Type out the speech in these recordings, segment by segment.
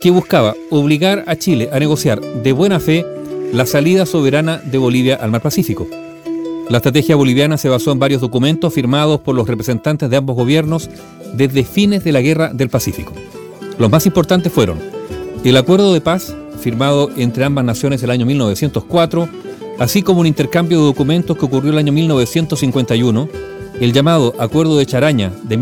que buscaba obligar a Chile a negociar de buena fe la salida soberana de Bolivia al Mar Pacífico. La estrategia boliviana se basó en varios documentos firmados por los representantes de ambos gobiernos desde fines de la Guerra del Pacífico. Los más importantes fueron el Acuerdo de Paz, firmado entre ambas naciones el año 1904, así como un intercambio de documentos que ocurrió el año 1951, el llamado Acuerdo de Charaña de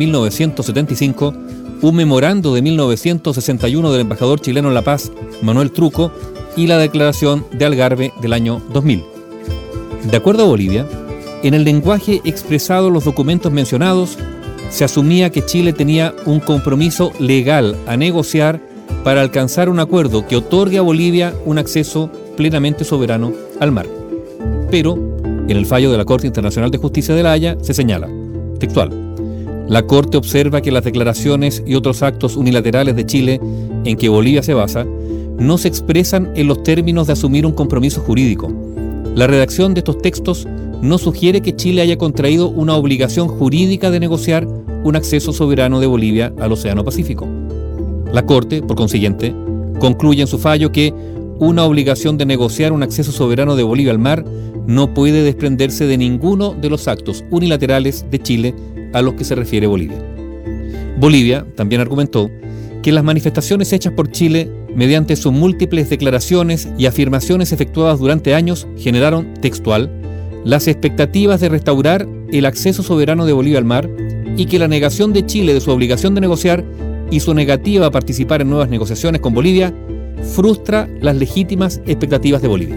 1975, un memorando de 1961 del embajador chileno en La Paz, Manuel Truco, y la Declaración de Algarve del año 2000. De acuerdo a Bolivia, en el lenguaje expresado en los documentos mencionados, se asumía que Chile tenía un compromiso legal a negociar para alcanzar un acuerdo que otorgue a Bolivia un acceso plenamente soberano al mar. Pero, en el fallo de la Corte Internacional de Justicia de La Haya se señala, textual, la Corte observa que las declaraciones y otros actos unilaterales de Chile en que Bolivia se basa no se expresan en los términos de asumir un compromiso jurídico. La redacción de estos textos no sugiere que Chile haya contraído una obligación jurídica de negociar un acceso soberano de Bolivia al Océano Pacífico. La Corte, por consiguiente, concluye en su fallo que una obligación de negociar un acceso soberano de Bolivia al mar no puede desprenderse de ninguno de los actos unilaterales de Chile a los que se refiere Bolivia. Bolivia también argumentó que las manifestaciones hechas por Chile mediante sus múltiples declaraciones y afirmaciones efectuadas durante años generaron, textual, las expectativas de restaurar el acceso soberano de Bolivia al mar y que la negación de Chile de su obligación de negociar y su negativa a participar en nuevas negociaciones con Bolivia frustra las legítimas expectativas de Bolivia.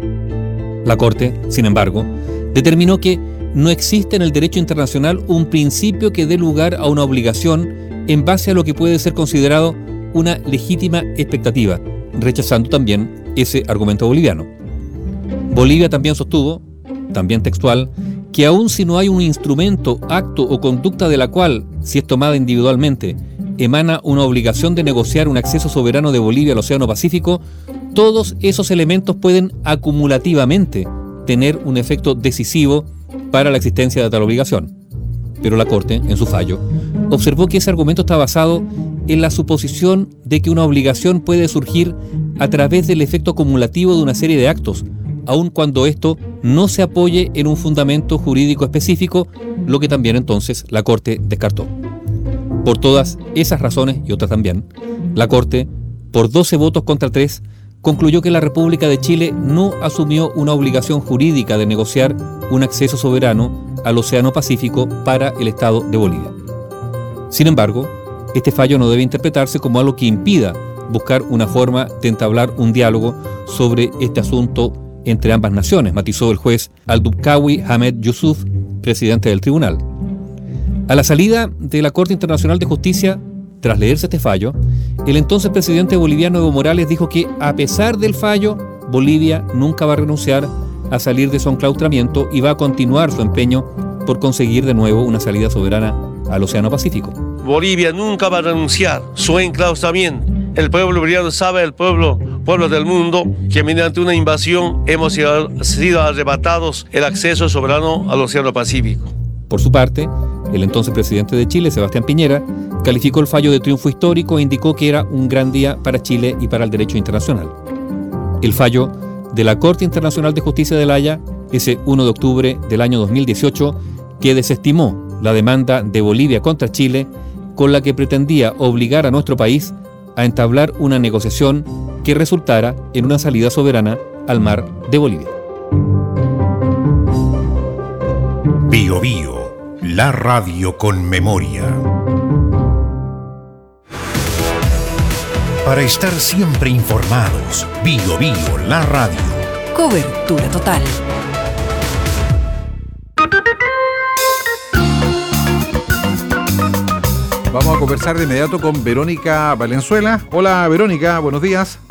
La Corte, sin embargo, determinó que no existe en el derecho internacional un principio que dé lugar a una obligación en base a lo que puede ser considerado una legítima expectativa, rechazando también ese argumento boliviano. Bolivia también sostuvo, también textual, que aun si no hay un instrumento, acto o conducta de la cual, si es tomada individualmente, emana una obligación de negociar un acceso soberano de Bolivia al Océano Pacífico, todos esos elementos pueden acumulativamente tener un efecto decisivo para la existencia de tal obligación. Pero la Corte, en su fallo, observó que ese argumento está basado en la suposición de que una obligación puede surgir a través del efecto acumulativo de una serie de actos, aun cuando esto no se apoye en un fundamento jurídico específico, lo que también entonces la Corte descartó. Por todas esas razones y otras también, la Corte, por 12 votos contra 3, concluyó que la República de Chile no asumió una obligación jurídica de negociar un acceso soberano al Océano Pacífico para el Estado de Bolivia. Sin embargo, este fallo no debe interpretarse como algo que impida buscar una forma de entablar un diálogo sobre este asunto entre ambas naciones, matizó el juez Al-Dubkawi Hamed Yusuf, presidente del tribunal. A la salida de la Corte Internacional de Justicia, tras leerse este fallo, el entonces presidente boliviano Evo Morales dijo que, a pesar del fallo, Bolivia nunca va a renunciar a salir de su enclaustramiento y va a continuar su empeño por conseguir de nuevo una salida soberana al Océano Pacífico. Bolivia nunca va a renunciar a su enclaustramiento. El pueblo boliviano sabe, el pueblo del mundo, que mediante una invasión hemos sido arrebatados el acceso soberano al Océano Pacífico. Por su parte, el entonces presidente de Chile, Sebastián Piñera, calificó el fallo de triunfo histórico e indicó que era un gran día para Chile y para el derecho internacional. El fallo de la Corte Internacional de Justicia de La Haya, ese 1 de octubre del año 2018, que desestimó la demanda de Bolivia contra Chile, con la que pretendía obligar a nuestro país a entablar una negociación que resultara en una salida soberana al mar de Bolivia. Bio Bio, la radio con memoria. Para estar siempre informados, Bio Bio, la radio. Cobertura total. Vamos a conversar de inmediato con Verónica Valenzuela. Hola Verónica, buenos días.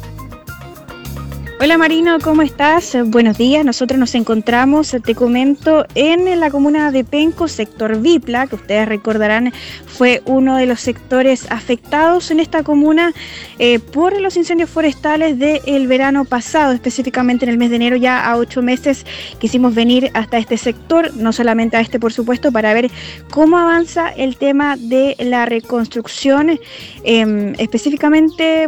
Hola Marino, ¿cómo estás? Buenos días, nosotros nos encontramos, te comento, en la comuna de Penco, sector Vipla, que ustedes recordarán fue uno de los sectores afectados en esta comuna por los incendios forestales del verano pasado, específicamente en el mes de enero. Ya a 8 meses quisimos venir hasta este sector, no solamente a este por supuesto, para ver cómo avanza el tema de la reconstrucción, específicamente